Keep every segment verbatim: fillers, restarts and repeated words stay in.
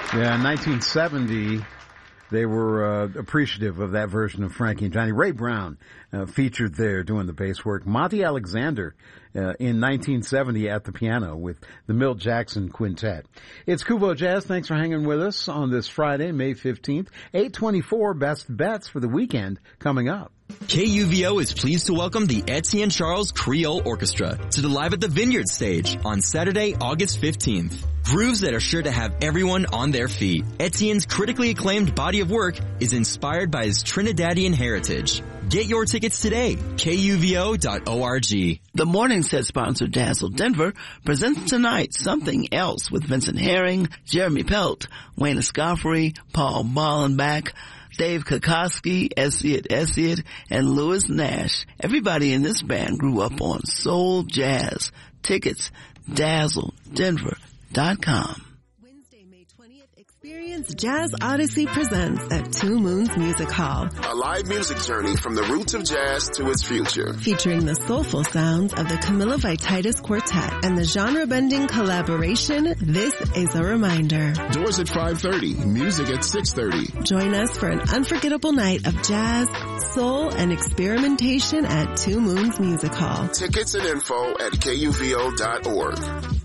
Yeah, in nineteen seventy, they were uh, appreciative of that version of Frankie and Johnny. Ray Brown uh, featured there doing the bass work. Monty Alexander uh, in nineteen seventy at the piano with the Milt Jackson Quintet. It's Kuvo Jazz. Thanks for hanging with us on this Friday, May fifteenth. eight twenty-four Best Bets for the weekend coming up. K U V O is pleased to welcome the Etienne Charles Creole Orchestra to the Live at the Vineyard stage on Saturday, August fifteenth. Grooves that are sure to have everyone on their feet. Etienne's critically acclaimed body of work is inspired by his Trinidadian heritage. Get your tickets today, K U V O dot org. The Morning Set sponsor Dazzle Denver presents tonight Something Else with Vincent Herring, Jeremy Pelt, Wayne Escoffery, Paul Ballenbach, Dave Kokoski, Essiet Essiet, and Louis Nash. Everybody in this band grew up on soul jazz. Tickets, dazzle denver dot com. Wednesday, May twentieth, Experience Jazz Odyssey presents at Two Moons Music Hall. A live music journey from the roots of jazz to its future. Featuring the soulful sounds of the Camilla Vitaitis Quartet and the genre-bending collaboration, This Is a Reminder. Doors at five thirty, music at six thirty. Join us for an unforgettable night of jazz, soul, and experimentation at Two Moons Music Hall. Tickets and info at K U V O dot org.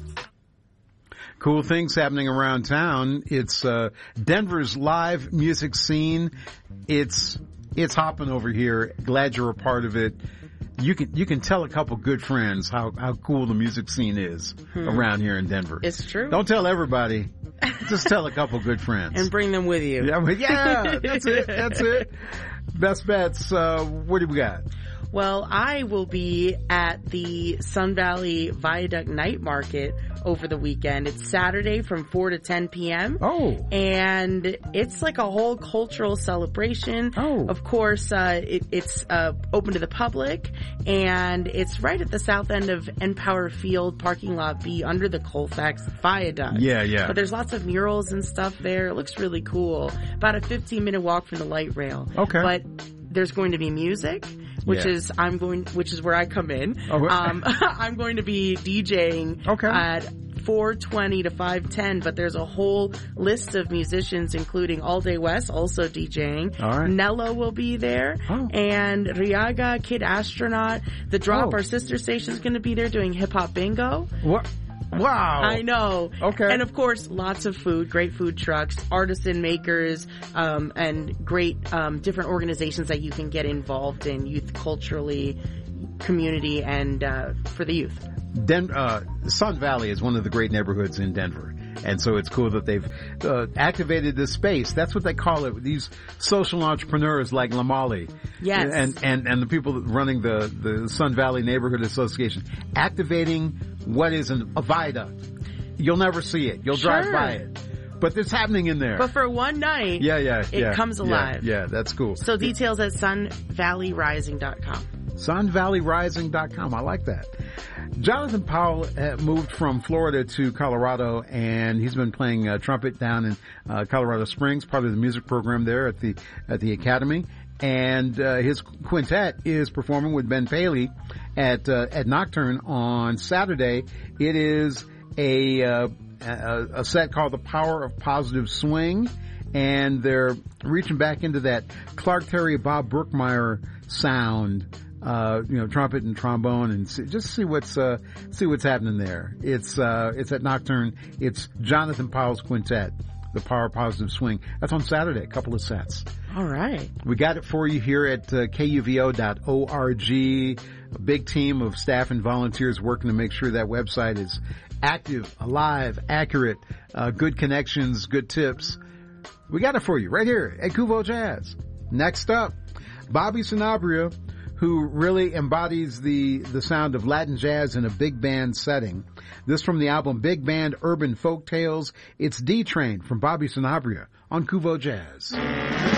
Cool things happening around town. It's uh Denver's live music scene. It's it's hopping over here. Glad you're a part of it. You can you can tell a couple good friends how how cool the music scene is hmm. around here in Denver. It's true. Don't tell everybody. Just tell a couple good friends and bring them with you. Yeah, yeah that's it. That's it. Best bets. Uh, what do we got? Well, I will be at the Sun Valley Viaduct Night Market over the weekend. It's Saturday from four to ten p.m. Oh. And it's like a whole cultural celebration. Oh. Of course, uh, it, it's uh, open to the public, and it's right at the south end of Empower Field, parking lot B, under the Colfax Viaduct. Yeah, yeah. But there's lots of murals and stuff there. It looks really cool. About a fifteen minute walk from the light rail. Okay. But there's going to be music, which yeah. is I'm going, which is where I come in. Oh, um, I'm going to be DJing okay. at four twenty to five ten, but there's a whole list of musicians, including All Day West, also DJing. All right. Nello will be there, oh. and Riaga, Kid Astronaut. The Drop, oh. our sister station, is going to be there doing hip hop bingo. What? Wow. I know. Okay. And of course, lots of food, great food trucks, artisan makers, um, and great, um, different organizations that you can get involved in, youth culturally, community, and, uh, for the youth. Den- uh, Sun Valley is one of the great neighborhoods in Denver. And so it's cool that they've uh, activated this space. That's what they call it. These social entrepreneurs like Lamali. Yes. And, and, and the people running the, the Sun Valley Neighborhood Association. Activating what is an, a viaduct. You'll never see it. You'll sure. drive by it. But it's happening in there. But for one night, yeah, yeah, it yeah, comes alive. Yeah, yeah, that's cool. So details at sun valley rising dot com. sun valley rising dot com. I like that. Jonathan Powell uh, moved from Florida to Colorado, and he's been playing uh, trumpet down in uh, Colorado Springs, part of the music program there at the at the Academy. And uh, his quintet is performing with Ben Paley at uh, at Nocturne on Saturday. It is a, uh, a a set called The Power of Positive Swing, and they're reaching back into that Clark Terry, Bob Brookmeyer sound. Uh, you know, trumpet and trombone, and see, just see what's uh, see what's happening there. It's uh, it's at Nocturne. It's Jonathan Powell's quintet, The Power of Positive Swing. That's on Saturday. A couple of sets. All right. We got it for you here at uh, K U V O dot org. A big team of staff and volunteers working to make sure that website is active, alive, accurate, uh, good connections, good tips. We got it for you right here at Kuvo Jazz. Next up, Bobby Sanabria, who really embodies the, the sound of Latin jazz in a big band setting. This from the album Big Band Urban Folk Tales. It's D-Train from Bobby Sanabria on Kuvo Jazz.